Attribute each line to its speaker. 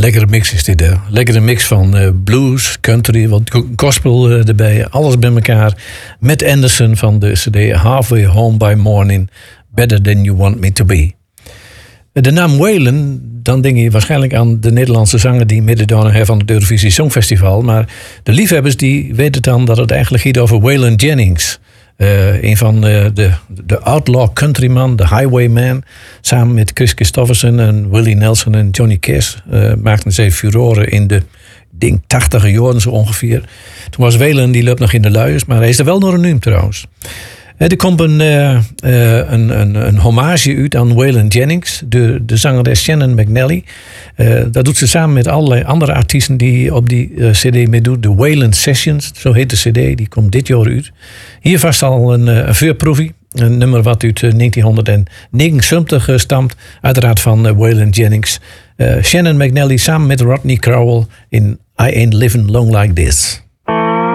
Speaker 1: lekkere mix is dit. Lekkere mix van blues, country, wat gospel erbij. Alles bij elkaar. Matt Anderson van de CD Halfway Home by Morning. Better Than You Want Me To Be. De naam Waylon, dan denk je waarschijnlijk aan de Nederlandse zanger die mededonen heeft van het Eurovisie Songfestival. Maar de liefhebbers die weten dan dat het eigenlijk gaat over Waylon Jennings. Een van de outlaw countryman, de highwayman. Samen met Chris Christofferson en Willie Nelson en Johnny Cash maakten ze furoren in de 80e jaren zo ongeveer. Toen was Waylon, die loopt nog in de luiers, maar hij is er wel nog een trouwens. Er komt een hommage uit aan Waylon Jennings, de zangeres Shannon McNally. Dat doet ze samen met allerlei andere artiesten die op die cd meedoen. De Waylon Sessions, zo heet de cd, die komt dit jaar uit. Hier vast al een voorproefie, een nummer wat uit 1979 stamt. Uiteraard van Waylon Jennings. Shannon McNally samen met Rodney Crowell in I Ain't Living Long Like This.